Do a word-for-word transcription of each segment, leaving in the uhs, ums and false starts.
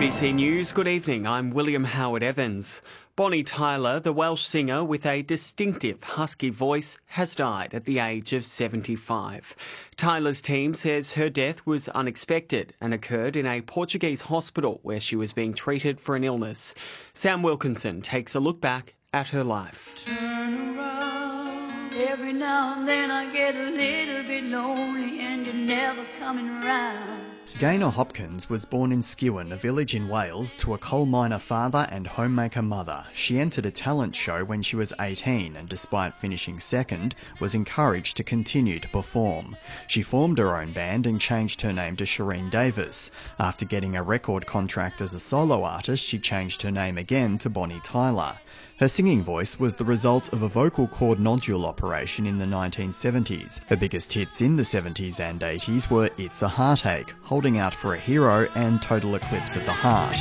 B C News, good evening. I'm William Howard Evans. Bonnie Tyler, the Welsh singer with a distinctive husky voice, has died at the age of seventy-five. Tyler's team says her death was unexpected and occurred in a Portuguese hospital where she was being treated for an illness. Sam Wilkinson takes a look back at her life. Turn around. Every now and then I get a little bit lonely and you're never coming around. Gaynor Hopkins was born in Skewen, a village in Wales, to a coal miner father and homemaker mother. She entered a talent show when she was eighteen and, despite finishing second, was encouraged to continue to perform. She formed her own band and changed her name to Shireen Davis. After getting a record contract as a solo artist, she changed her name again to Bonnie Tyler. Her singing voice was the result of a vocal cord nodule operation in the nineteen seventies. Her biggest hits in the seventies and eighties were It's a Heartache, Holding Out for a Hero and Total Eclipse of the Heart.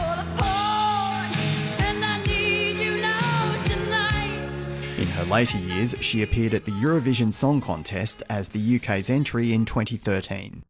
In her later years, she appeared at the Eurovision Song Contest as the U K's entry in twenty thirteen.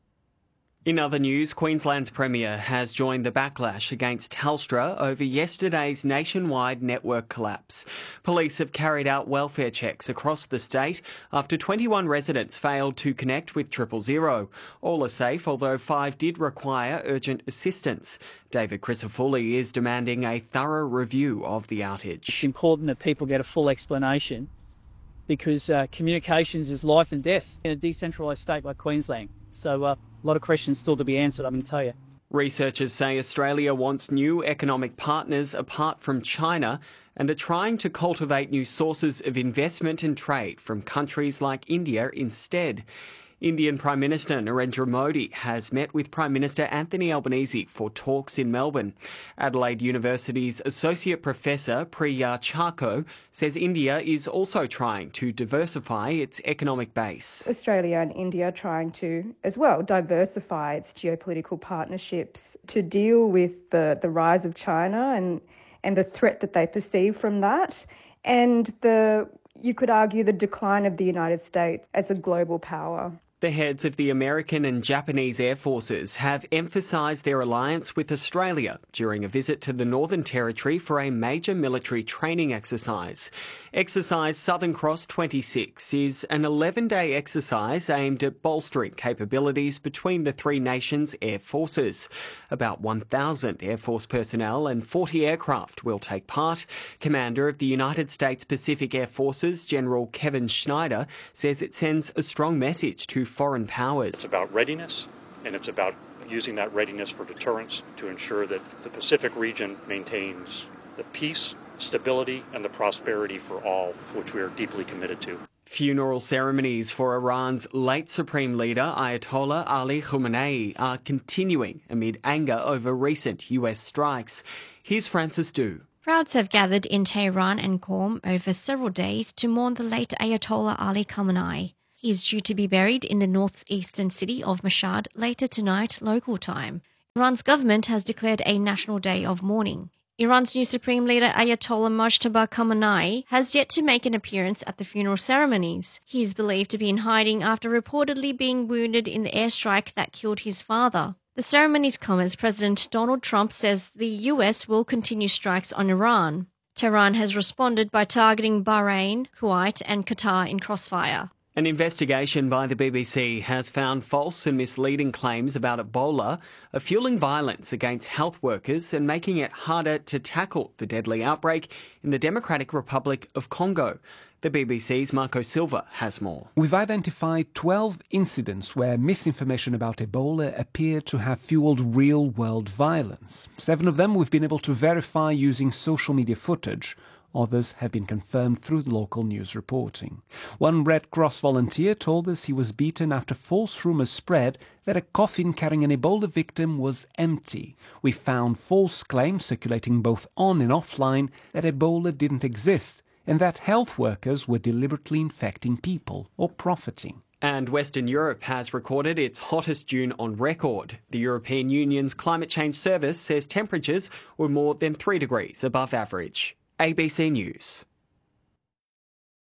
In other news, Queensland's Premier has joined the backlash against Telstra over yesterday's nationwide network collapse. Police have carried out welfare checks across the state after twenty-one residents failed to connect with Triple Zero. All are safe, although five did require urgent assistance. David Crisafulli is demanding a thorough review of the outage. It's important that people get a full explanation because uh, communications is life and death in a decentralised state like Queensland. So uh, a lot of questions still to be answered, I'm going to tell you. Researchers say Australia wants new economic partners apart from China and are trying to cultivate new sources of investment and trade from countries like India instead. Indian Prime Minister Narendra Modi has met with Prime Minister Anthony Albanese for talks in Melbourne. Adelaide University's Associate Professor Priya Charko says India is also trying to diversify its economic base. Australia and India are trying to, as well, diversify its geopolitical partnerships to deal with the, the rise of China and, and the threat that they perceive from that, and the, you could argue, the decline of the United States as a global power. The heads of the American and Japanese Air Forces have emphasised their alliance with Australia during a visit to the Northern Territory for a major military training exercise. Exercise Southern Cross twenty-six is an eleven-day exercise aimed at bolstering capabilities between the three nations' air forces. About one thousand Air Force personnel and forty aircraft will take part. Commander of the United States Pacific Air Forces, General Kevin Schneider, says it sends a strong message to foreign powers. It's about readiness, and it's about using that readiness for deterrence to ensure that the Pacific region maintains the peace, stability, and the prosperity for all, which we are deeply committed to. Funeral ceremonies for Iran's late Supreme Leader Ayatollah Ali Khamenei are continuing amid anger over recent U S strikes. Here's Francis Du. Crowds have gathered in Tehran and Qom over several days to mourn the late Ayatollah Ali Khamenei. He is due to be buried in the northeastern city of Mashhad later tonight, local time. Iran's government has declared a national day of mourning. Iran's new Supreme Leader Ayatollah Mojtaba Khamenei has yet to make an appearance at the funeral ceremonies. He is believed to be in hiding after reportedly being wounded in the airstrike that killed his father. The ceremonies come as President Donald Trump says the U S will continue strikes on Iran. Tehran has responded by targeting Bahrain, Kuwait and Qatar in crossfire. An investigation by the B B C has found false and misleading claims about Ebola are fueling violence against health workers and making it harder to tackle the deadly outbreak in the Democratic Republic of Congo. The B B C's Marco Silva has more. We've identified twelve incidents where misinformation about Ebola appeared to have fueled real-world violence. Seven of them we've been able to verify using social media footage. Others have been confirmed through local news reporting. One Red Cross volunteer told us he was beaten after false rumours spread that a coffin carrying an Ebola victim was empty. We found false claims circulating both on and offline that Ebola didn't exist and that health workers were deliberately infecting people or profiting. And Western Europe has recorded its hottest June on record. The European Union's Climate Change Service says temperatures were more than three degrees above average. A B C News.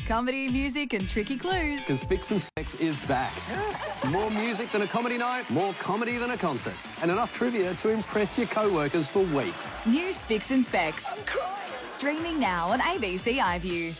comedy, music and tricky clues. Because Spicks and Specs is back. More music than a comedy night, more comedy than a concert. And enough trivia to impress your co-workers for weeks. New Spicks and Specs. I'm crying. Streaming now on A B C iView.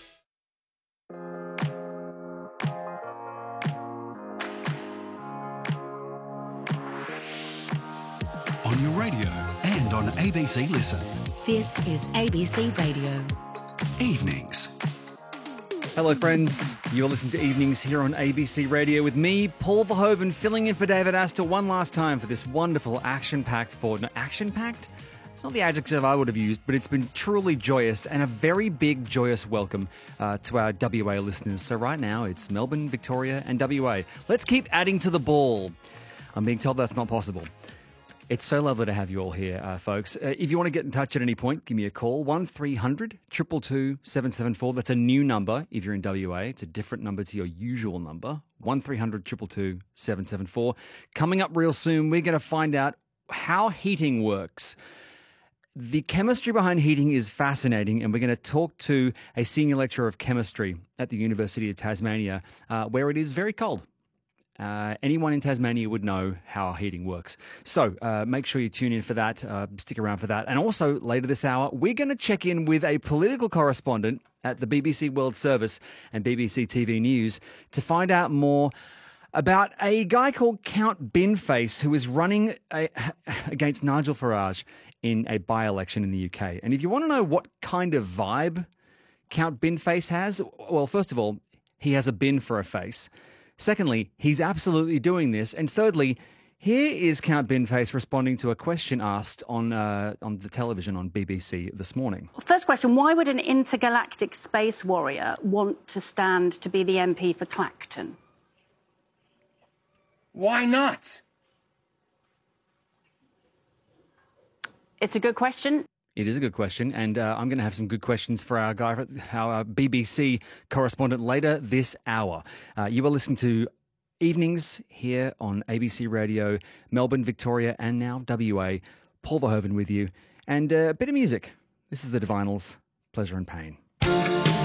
On your radio and on A B C Listen. This is A B C Radio. Evenings. Hello, friends. You're listening to Evenings here on A B C Radio with me, Paul Verhoeven, filling in for David Astor one last time for this wonderful action-packed Ford. No, action-packed? It's not the adjective I would have used, but it's been truly joyous and a very big, joyous welcome uh, to our W A listeners. So right now, it's Melbourne, Victoria and W A. Let's keep adding to the ball. I'm being told that's not possible. It's so lovely to have you all here, uh, folks. Uh, if you want to get in touch at any point, give me a call, one three hundred, two two two, seven seven four. That's a new number if you're in W A. It's a different number to your usual number, one three hundred, two two two, seven seven four. Coming up real soon, we're going to find out how heating works. The chemistry behind heating is fascinating, and we're going to talk to a senior lecturer of chemistry at the University of Tasmania, uh, where it is very cold. Uh, anyone in Tasmania would know how heating works. So uh, make sure you tune in for that. Uh, stick around for that. And also later this hour, we're going to check in with a political correspondent at the B B C World Service and B B C T V News to find out more about a guy called Count Binface who is running a, against Nigel Farage in a by-election in the U K. And if you want to know what kind of vibe Count Binface has, well, first of all, he has a bin for a face. Secondly, he's absolutely doing this. And thirdly, here is Count Binface responding to a question asked on uh, on the television on B B C this morning. First question, why would an intergalactic space warrior want to stand to be the M P for Clacton? Why not? It's a good question. It is a good question, and uh, I'm going to have some good questions for our guy, our B B C correspondent later this hour. Uh, you will listen to Evenings here on A B C Radio, Melbourne, Victoria, and now W A. Paul Verhoeven with you, and uh, a bit of music. This is the Divinals, Pleasure and Pain.